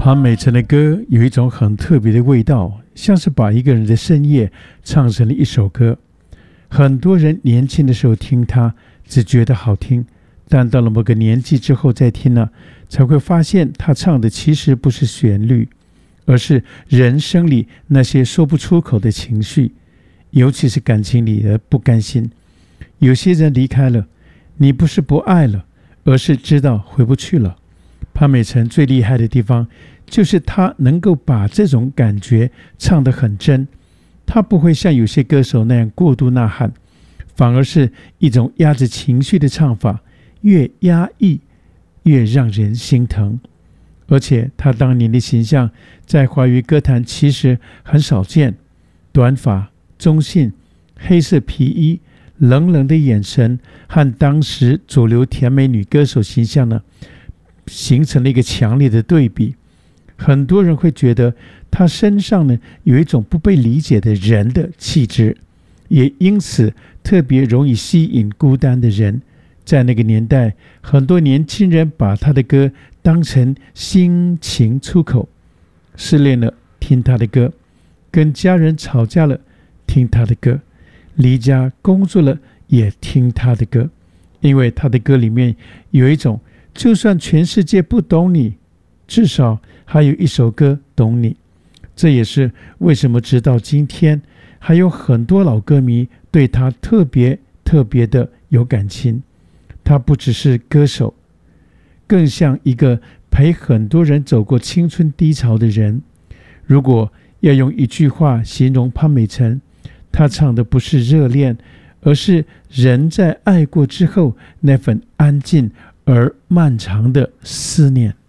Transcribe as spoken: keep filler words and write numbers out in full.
潘美辰的歌有一种很特别的味道，像是把一个人的深夜唱成了一首歌。很多人年轻的时候听它只觉得好听，但到了某个年纪之后再听呢，才会发现他唱的其实不是旋律，而是人生里那些说不出口的情绪，尤其是感情里的不甘心。有些人离开了，你不是不爱了，而是知道回不去了。潘美辰最厉害的地方就是他能够把这种感觉唱得很真，他不会像有些歌手那样过度呐喊，反而是一种压着情绪的唱法，越压抑越让人心疼。而且他当年的形象在华语歌坛其实很少见，短发、中性、黑色皮衣、冷冷的眼神，和当时主流甜美女歌手形象呢，形成了一个强烈的对比。很多人会觉得他身上呢有一种不被理解的人的气质，也因此特别容易吸引孤单的人。在那个年代，很多年轻人把他的歌当成心情出口，失恋了听他的歌，跟家人吵架了听他的歌，离家工作了也听他的歌。因为他的歌里面有一种就算全世界不懂你，至少还有一首歌懂你。这也是为什么直到今天还有很多老歌迷对他特别特别的有感情。他不只是歌手，更像一个陪很多人走过青春低潮的人。如果要用一句话形容潘美辰，他唱的不是热恋，而是人在爱过之后那份安静而漫长的思念。